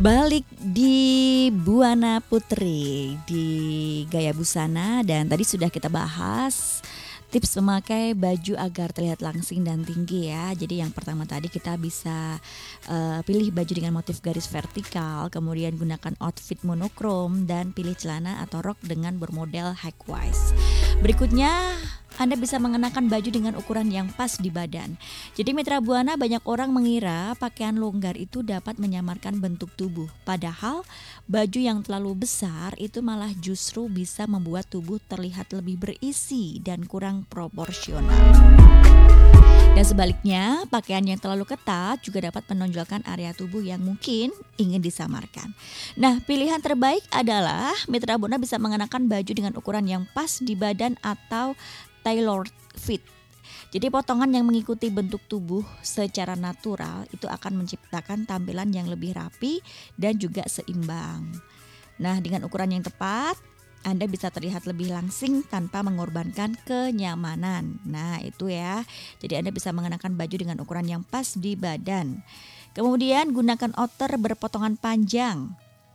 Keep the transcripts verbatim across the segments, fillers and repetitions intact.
Balik di Buana Putri di Gaya Busana, dan tadi sudah kita bahas tips memakai baju agar terlihat langsing dan tinggi ya. Jadi yang pertama tadi kita bisa uh, pilih baju dengan motif garis vertikal, kemudian gunakan outfit monokrom dan pilih celana atau rok dengan bermodel high waist. Berikutnya Anda bisa mengenakan baju dengan ukuran yang pas di badan. Jadi Mitra Buana, banyak orang mengira pakaian longgar itu dapat menyamarkan bentuk tubuh. Padahal baju yang terlalu besar itu malah justru bisa membuat tubuh terlihat lebih berisi dan kurang proporsional. Dan sebaliknya, pakaian yang terlalu ketat juga dapat menonjolkan area tubuh yang mungkin ingin disamarkan. Nah, pilihan terbaik adalah Mitra Buana bisa mengenakan baju dengan ukuran yang pas di badan atau tailored fit. Jadi potongan yang mengikuti bentuk tubuh secara natural itu akan menciptakan tampilan yang lebih rapi dan juga seimbang. Nah, dengan ukuran yang tepat, Anda bisa terlihat lebih langsing tanpa mengorbankan kenyamanan. Nah, itu ya. Jadi Anda bisa mengenakan baju dengan ukuran yang pas di badan. Kemudian gunakan outer berpotongan panjang.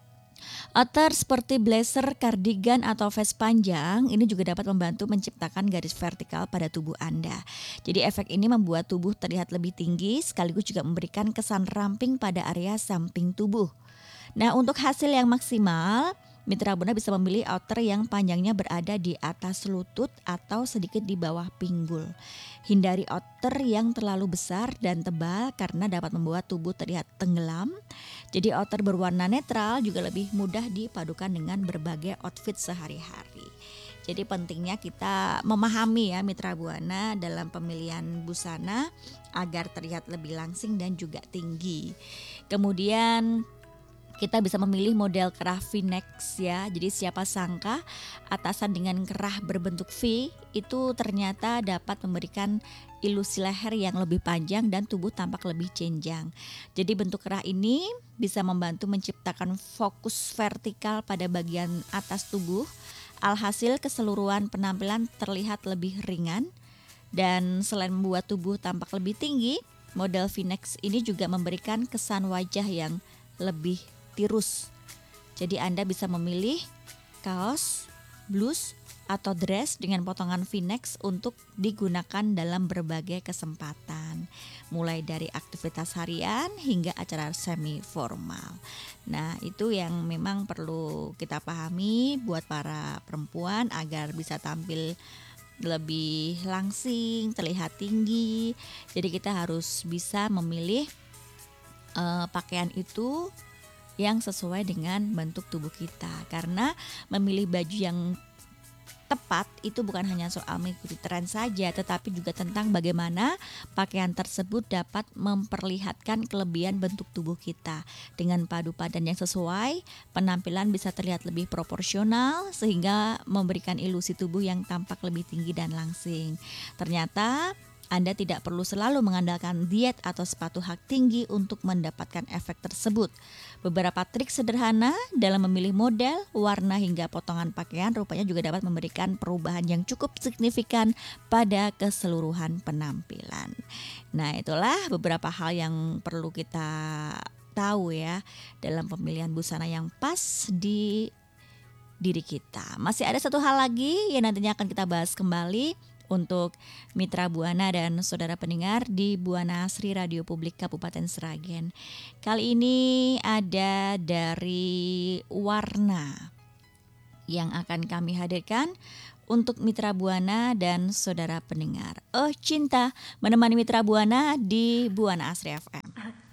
Outer seperti blazer, kardigan, atau vest panjang ini juga dapat membantu menciptakan garis vertikal pada tubuh Anda. Jadi efek ini membuat tubuh terlihat lebih tinggi sekaligus juga memberikan kesan ramping pada area samping tubuh. Nah, untuk hasil yang maksimal, Mitra Buana bisa memilih outer yang panjangnya berada di atas lutut atau sedikit di bawah pinggul. Hindari outer yang terlalu besar dan tebal karena dapat membuat tubuh terlihat tenggelam. Jadi outer berwarna netral juga lebih mudah dipadukan dengan berbagai outfit sehari-hari. Jadi pentingnya kita memahami ya Mitra Buana dalam pemilihan busana agar terlihat lebih langsing dan juga tinggi. Kemudian kita bisa memilih model kerah V-neck ya. Jadi siapa sangka atasan dengan kerah berbentuk V itu ternyata dapat memberikan ilusi leher yang lebih panjang dan tubuh tampak lebih cenjang. Jadi bentuk kerah ini bisa membantu menciptakan fokus vertikal pada bagian atas tubuh. Alhasil keseluruhan penampilan terlihat lebih ringan, dan selain membuat tubuh tampak lebih tinggi, model V-neck ini juga memberikan kesan wajah yang lebih tirus. Jadi Anda bisa memilih kaos, blus, atau dress dengan potongan V-neck untuk digunakan dalam berbagai kesempatan, mulai dari aktivitas harian hingga acara semi formal. Nah, itu yang memang perlu kita pahami buat para perempuan agar bisa tampil lebih langsing, terlihat tinggi. Jadi kita harus bisa memilih uh, pakaian itu yang sesuai dengan bentuk tubuh kita. Karena memilih baju yang tepat itu bukan hanya soal mengikuti tren saja, tetapi juga tentang bagaimana pakaian tersebut dapat memperlihatkan kelebihan bentuk tubuh kita. Dengan padu padan yang sesuai, penampilan bisa terlihat lebih proporsional sehingga memberikan ilusi tubuh yang tampak lebih tinggi dan langsing. Ternyata Anda tidak perlu selalu mengandalkan diet atau sepatu hak tinggi untuk mendapatkan efek tersebut. Beberapa trik sederhana dalam memilih model, warna hingga potongan pakaian rupanya juga dapat memberikan perubahan yang cukup signifikan pada keseluruhan penampilan. Nah, itulah beberapa hal yang perlu kita tahu ya dalam pemilihan busana yang pas di diri kita. Masih ada satu hal lagi yang nantinya akan kita bahas kembali untuk Mitra Buana dan saudara pendengar di Buana Asri Radio Publik Kabupaten Sragen. Kali ini ada dari Warna yang akan kami hadirkan untuk Mitra Buana dan saudara pendengar. Oh Cinta menemani Mitra Buana di Buana Asri F M.